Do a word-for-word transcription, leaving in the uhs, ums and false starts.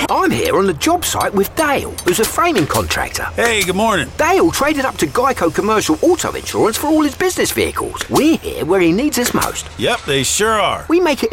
I'm here on the job site with Dale, who's a framing contractor. Hey, good morning. Dale traded up to Geico Commercial Auto Insurance for all his business vehicles. We're here where he needs us most. Yep, they sure are. We make it